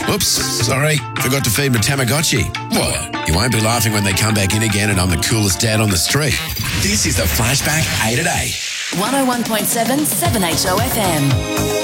Oops, sorry, forgot to feed my Tamagotchi. What? You won't be laughing when they come back in again and I'm the coolest dad on the street. This is the Flashback 8 at 8. 101.7 7HO FM.